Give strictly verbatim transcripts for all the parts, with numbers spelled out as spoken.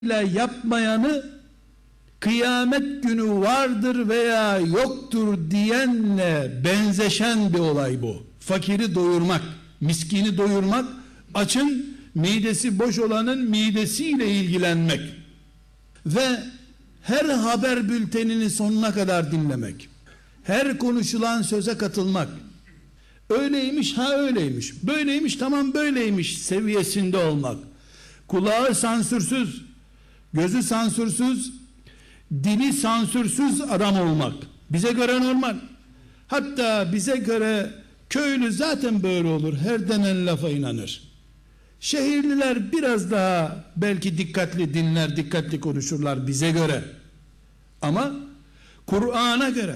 yapmayanı kıyamet günü vardır veya yoktur diyenle benzeşen bir olay bu. Fakiri doyurmak, miskini doyurmak, açın midesi boş olanın midesiyle ilgilenmek ve her haber bültenini sonuna kadar dinlemek, her konuşulan söze katılmak, öyleymiş ha öyleymiş, böyleymiş tamam böyleymiş seviyesinde olmak, kulağı sansürsüz, gözü sansürsüz, dili sansürsüz adam olmak bize göre normal. Hatta bize göre köylü zaten böyle olur, her denen lafa inanır. Şehirliler biraz daha belki dikkatli dinler, dikkatli konuşurlar bize göre. Ama Kur'an'a göre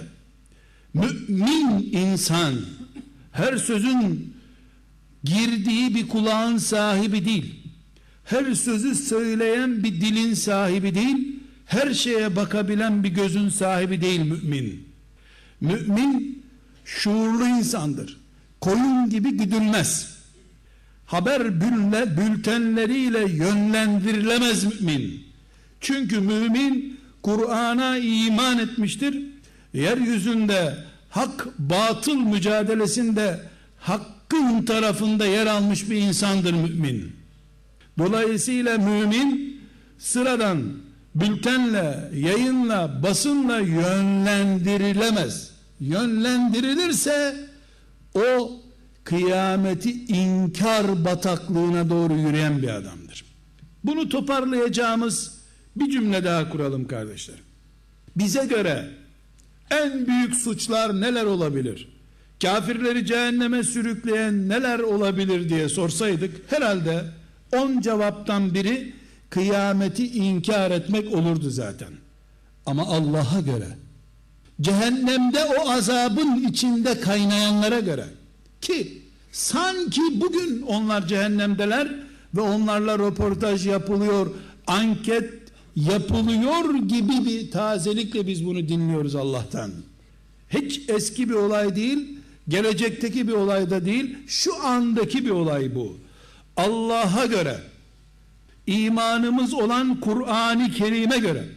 mümin insan her sözün girdiği bir kulağın sahibi değil, her sözü söyleyen bir dilin sahibi değil, her şeye bakabilen bir gözün sahibi değil mümin. Mümin şuurlu insandır. Koyun gibi güdülmez. Haber bültenleriyle yönlendirilemez mümin. Çünkü mümin Kur'an'a iman etmiştir. Yeryüzünde hak batıl mücadelesinde hakkın tarafında yer almış bir insandır mümin. Dolayısıyla mümin sıradan bültenle, yayınla, basınla yönlendirilemez. Yönlendirilirse o kıyameti inkar bataklığına doğru yürüyen bir adamdır. Bunu toparlayacağımız bir cümle daha kuralım kardeşler. Bize göre en büyük suçlar neler olabilir? Kafirleri cehenneme sürükleyen neler olabilir diye sorsaydık herhalde on cevaptan biri kıyameti inkar etmek olurdu zaten. Ama Allah'a göre, cehennemde o azabın içinde kaynayanlara göre, ki sanki bugün onlar cehennemdeler ve onlarla röportaj yapılıyor, anket yapılıyor gibi bir tazelikle biz bunu dinliyoruz Allah'tan. Hiç eski bir olay değil, gelecekteki bir olay da değil, şu andaki bir olay bu. Allah'a göre, imanımız olan Kur'an-ı Kerim'e göre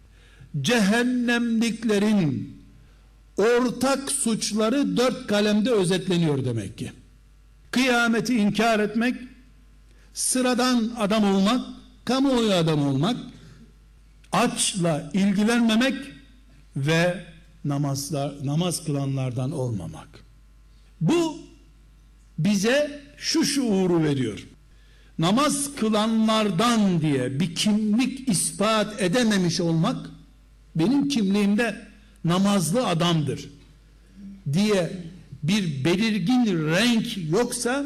cehennemliklerin ortak suçları dört kalemde özetleniyor demek ki. Kıyameti inkar etmek, sıradan adam olmak, kamuoyu adam olmak, açla ilgilenmemek ve namazlar, namaz kılanlardan olmamak. Bu bize şu şuuru veriyor. Namaz kılanlardan diye bir kimlik ispat edememiş olmak, benim kimliğimde namazlı adamdır diye bir belirgin renk yoksa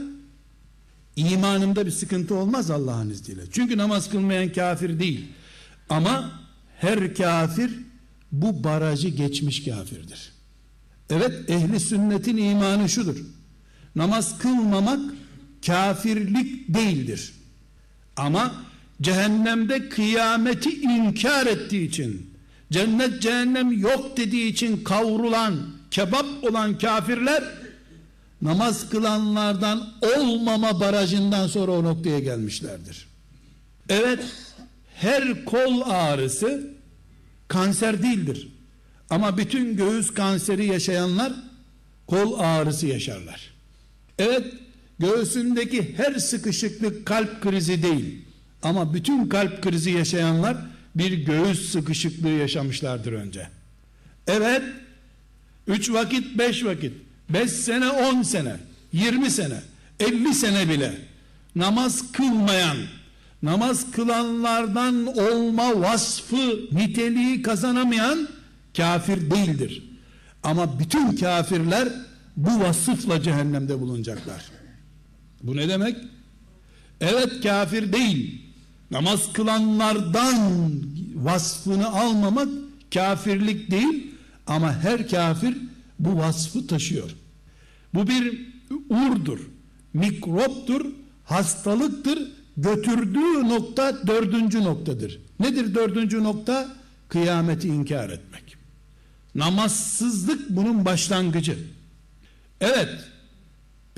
imanımda bir sıkıntı olmaz Allah'ın izniyle. Çünkü namaz kılmayan kafir değil. Ama her kafir bu barajı geçmiş kafirdir. Evet, ehli sünnetin imanı şudur: namaz kılmamak kafirlik değildir. Ama cehennemde kıyameti inkar ettiği için, cennet cehennem yok dediği için kavrulan, kebap olan kafirler namaz kılanlardan olmama barajından sonra o noktaya gelmişlerdir. Evet, her kol ağrısı kanser değildir. Ama bütün göğüs kanseri yaşayanlar kol ağrısı yaşarlar. Evet, göğsündeki her sıkışıklık kalp krizi değil. Ama bütün kalp krizi yaşayanlar bir göğüs sıkışıklığı yaşamışlardır önce. Evet, üç vakit, beş vakit, beş sene, on sene, yirmi sene, elli sene bile namaz kılmayan, namaz kılanlardan olma vasfı, niteliği kazanamayan kafir değildir. Ama bütün kafirler bu vasıfla cehennemde bulunacaklar. Bu ne demek? Evet, kafir değil, namaz kılanlardan vasfını almamak kafirlik değil, ama her kafir bu vasfı taşıyor. Bu bir urdur, mikroptur, hastalıktır. Götürdüğü nokta dördüncü noktadır. Nedir dördüncü nokta? Kıyameti inkar etmek. Namazsızlık bunun başlangıcı. Evet,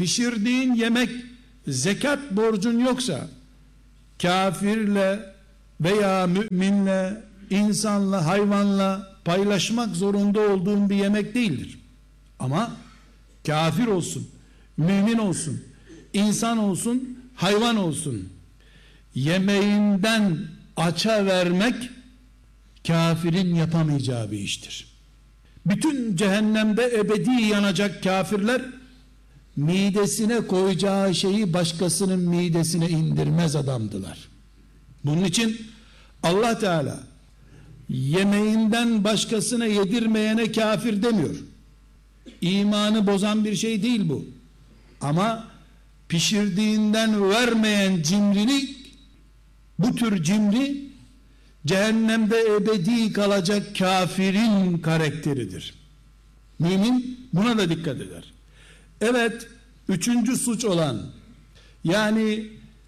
pişirdiğin yemek zekat borcun yoksa, kafirle veya müminle, insanla, hayvanla paylaşmak zorunda olduğun bir yemek değildir. Ama kafir olsun, mümin olsun, insan olsun, hayvan olsun, yemeğinden aça vermek kafirin yapamayacağı bir iştir. Bütün cehennemde ebedi yanacak kafirler, midesine koyacağı şeyi başkasının midesine indirmez adamdılar. Bunun için Allah Teala yemeğinden başkasına yedirmeyene kafir demiyor. İmanı bozan bir şey değil bu. Ama pişirdiğinden vermeyen cimrilik, bu tür cimri cehennemde ebedi kalacak kafirin karakteridir. Mümin buna da dikkat eder. Evet, üçüncü suç olan, yani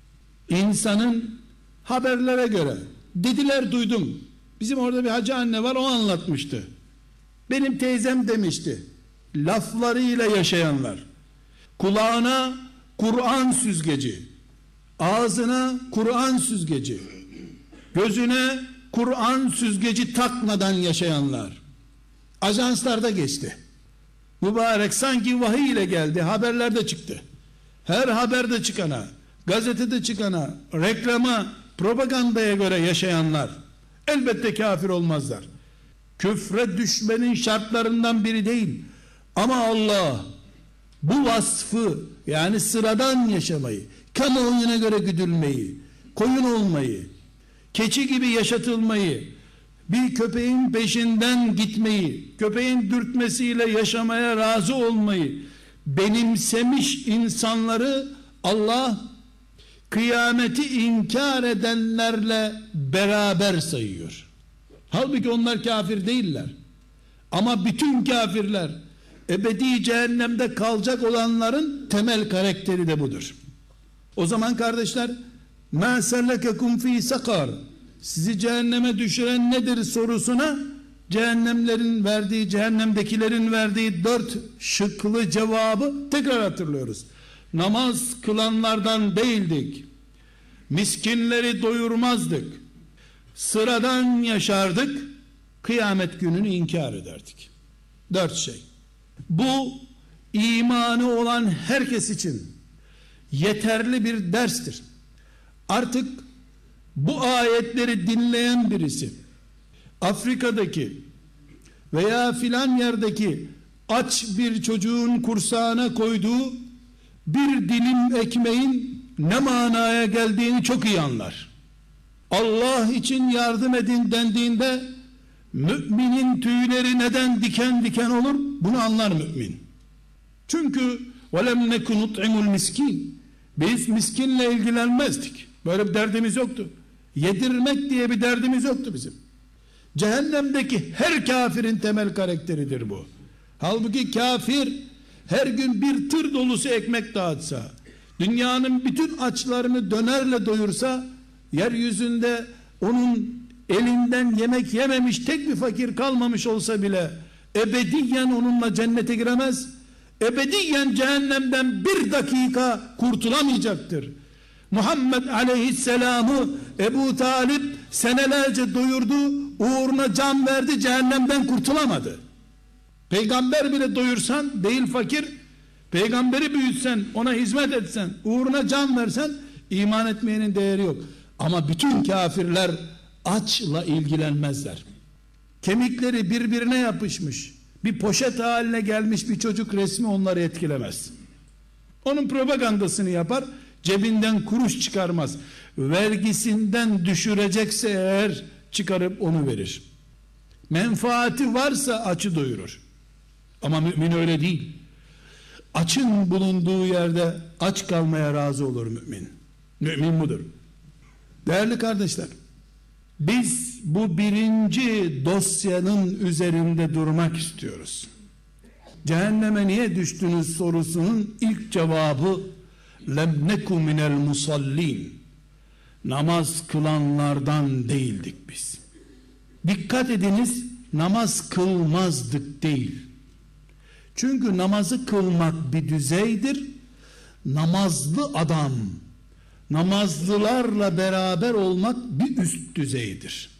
insanın haberlere göre, dediler duydum, bizim orada bir hacı anne var, o anlatmıştı, benim teyzem demişti laflarıyla yaşayanlar, kulağına Kur'an süzgeci, ağzına Kur'an süzgeci, gözüne Kur'an süzgeci takmadan yaşayanlar ajanslarda geçti. Mübarek sanki vahiy ile geldi, haberlerde çıktı. Her haberde çıkana, gazetede çıkana, reklama, propagandaya göre yaşayanlar elbette kafir olmazlar. Küfre düşmenin şartlarından biri değil. Ama Allah bu vasfı, yani sıradan yaşamayı, kamuoyuna göre güdülmeyi, koyun olmayı, keçi gibi yaşatılmayı, bir köpeğin peşinden gitmeyi, köpeğin dürtmesiyle yaşamaya razı olmayı benimsemiş insanları Allah kıyameti inkar edenlerle beraber sayıyor. Halbuki onlar kafir değiller. Ama bütün kafirler, ebedi cehennemde kalacak olanların temel karakteri de budur. O zaman kardeşler, مَا سَلَّكَكُمْ ف۪ي سَقَرٍ, sizi cehenneme düşüren nedir sorusuna cehennemlerin verdiği, cehennemdekilerin verdiği dört şıklı cevabı tekrar hatırlıyoruz. Namaz kılanlardan değildik, miskinleri doyurmazdık, sıradan yaşardık, kıyamet gününü inkar ederdik. Dört şey. Bu imanı olan herkes için yeterli bir derstir. Artık bu ayetleri dinleyen birisi Afrika'daki veya filan yerdeki aç bir çocuğun kursağına koyduğu bir dilim ekmeğin ne manaya geldiğini çok iyi anlar. Allah için yardım edin dendiğinde müminin tüyleri neden diken diken olur? Bunu anlar mümin. Çünkü وَلَمْ نَكُنْ نُطْعِمُ الْمِسْكِينَ, biz miskinle ilgilenmezdik. Böyle bir derdimiz yoktu. Yedirmek diye bir derdimiz yoktu bizim. Cehennemdeki her kafirin temel karakteridir bu. Halbuki kafir her gün bir tır dolusu ekmek dağıtsa, dünyanın bütün açlarını dönerle doyursa, yeryüzünde onun elinden yemek yememiş tek bir fakir kalmamış olsa bile ebediyen onunla cennete giremez, ebediyen cehennemden bir dakika kurtulamayacaktır. Muhammed Aleyhisselam'ı Ebu Talip senelerce doyurdu, uğruna can verdi, cehennemden kurtulamadı. Peygamber bile doyursan, değil fakir, peygamberi büyütsen, ona hizmet etsen, uğruna can versen, iman etmeyenin değeri yok. Ama bütün kafirler açla ilgilenmezler. Kemikleri birbirine yapışmış, bir poşet haline gelmiş bir çocuk resmi onları etkilemez. Onun propagandasını yapar, cebinden kuruş çıkarmaz. Vergisinden düşürecekse eğer çıkarıp onu verir. Menfaati varsa açı doyurur. Ama mümin öyle değil. Açın bulunduğu yerde aç kalmaya razı olur mümin. Mümin budur. Değerli kardeşler, biz bu birinci dosyanın üzerinde durmak istiyoruz. Cehenneme niye düştünüz sorusunun ilk cevabı lem neku minel musallin, namaz kılanlardan değildik biz. Dikkat ediniz, namaz kılmazdık değil. Çünkü namazı kılmak bir düzeydir. Namazlı adam namazlılarla beraber olmak bir üst düzeydir.